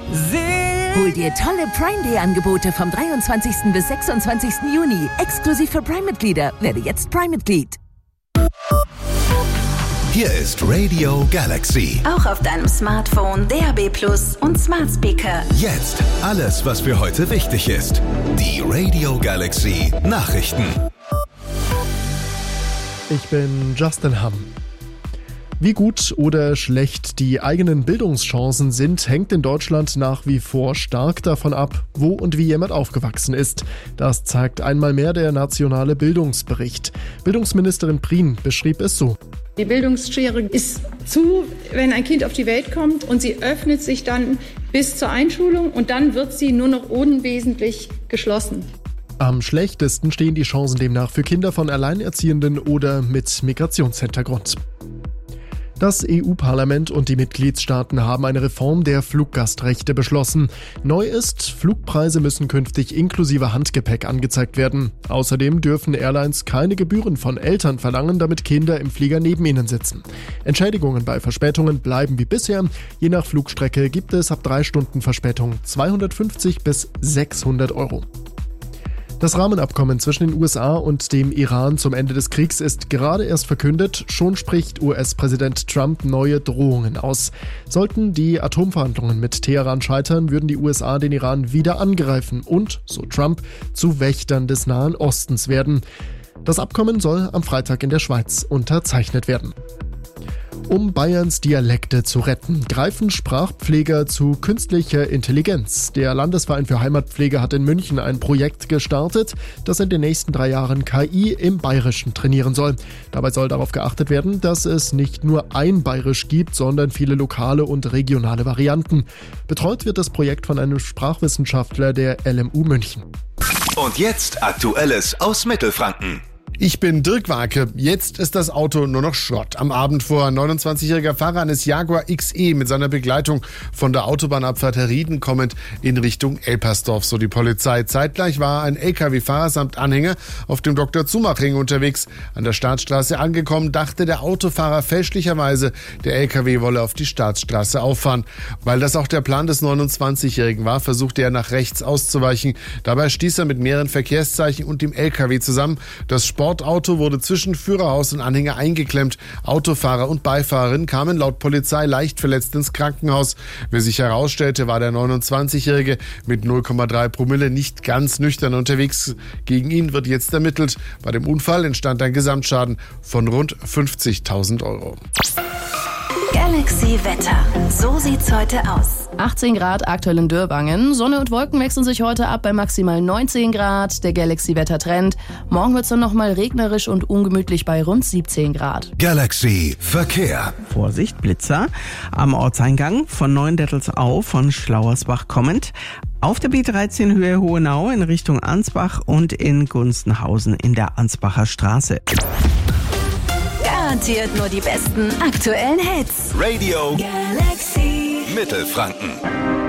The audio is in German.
Hol dir tolle Prime Day Angebote vom 23. bis 26. Juni. Exklusiv für Prime-Mitglieder. Werde jetzt Prime-Mitglied. Hier ist Radio Galaxy. Auch auf deinem Smartphone, DAB+ und Smart Speaker. Jetzt alles, was für heute wichtig ist. Die Radio Galaxy Nachrichten. Ich bin Justin Hamm. Wie gut oder schlecht die eigenen Bildungschancen sind, hängt in Deutschland nach wie vor stark davon ab, wo und wie jemand aufgewachsen ist. Das zeigt einmal mehr der nationale Bildungsbericht. Bildungsministerin Prien beschrieb es so. Die Bildungsschere ist zu, wenn ein Kind auf die Welt kommt, und sie öffnet sich dann bis zur Einschulung und dann wird sie nur noch unwesentlich geschlossen. Am schlechtesten stehen die Chancen demnach für Kinder von Alleinerziehenden oder mit Migrationshintergrund. Das EU-Parlament und die Mitgliedstaaten haben eine Reform der Fluggastrechte beschlossen. Neu ist, Flugpreise müssen künftig inklusive Handgepäck angezeigt werden. Außerdem dürfen Airlines keine Gebühren von Eltern verlangen, damit Kinder im Flieger neben ihnen sitzen. Entschädigungen bei Verspätungen bleiben wie bisher. Je nach Flugstrecke gibt es ab 3 Stunden Verspätung 250 bis 600 Euro. Das Rahmenabkommen zwischen den USA und dem Iran zum Ende des Kriegs ist gerade erst verkündet. Schon spricht US-Präsident Trump neue Drohungen aus. Sollten die Atomverhandlungen mit Teheran scheitern, würden die USA den Iran wieder angreifen und, so Trump, zu Wächtern des Nahen Ostens werden. Das Abkommen soll am Freitag in der Schweiz unterzeichnet werden. Um Bayerns Dialekte zu retten, greifen Sprachpfleger zu künstlicher Intelligenz. Der Landesverein für Heimatpflege hat in München ein Projekt gestartet, das in den nächsten 3 Jahren KI im Bayerischen trainieren soll. Dabei soll darauf geachtet werden, dass es nicht nur ein Bayerisch gibt, sondern viele lokale und regionale Varianten. Betreut wird das Projekt von einem Sprachwissenschaftler der LMU München. Und jetzt Aktuelles aus Mittelfranken. Ich bin Dirk Warke. Jetzt ist das Auto nur noch Schrott. Am Abend fuhr ein 29-jähriger Fahrer eines Jaguar XE mit seiner Begleitung von der Autobahnabfahrt Herrieden kommend in Richtung Elpersdorf, so die Polizei. Zeitgleich war ein LKW-Fahrer samt Anhänger auf dem Dr.-Zumach-Ring unterwegs. An der Staatsstraße angekommen, dachte der Autofahrer fälschlicherweise, der LKW wolle auf die Staatsstraße auffahren. Weil das auch der Plan des 29-Jährigen war, versuchte er nach rechts auszuweichen. Dabei stieß er mit mehreren Verkehrszeichen und dem LKW zusammen. Das Sportauto wurde zwischen Führerhaus und Anhänger eingeklemmt. Autofahrer und Beifahrerin kamen laut Polizei leicht verletzt ins Krankenhaus. Wie sich herausstellte, war der 29-Jährige mit 0,3 Promille nicht ganz nüchtern unterwegs. Gegen ihn wird jetzt ermittelt. Bei dem Unfall entstand ein Gesamtschaden von rund 50.000 Euro. Galaxy Wetter. So sieht's heute aus. 18 Grad aktuell in Dürbangen. Sonne und Wolken wechseln sich heute ab bei maximal 19 Grad. Der Galaxy-Wetter-Trend. Morgen wird's dann nochmal regnerisch und ungemütlich bei rund 17 Grad. Galaxy Verkehr. Vorsicht, Blitzer. Am Ortseingang von Neuendettelsau von Schlauersbach kommend. Auf der B13 Höhe Hohenau in Richtung Ansbach und in Gunstenhausen in der Ansbacher Straße. Garantiert nur die besten aktuellen Hits. Radio Galaxy Mittelfranken.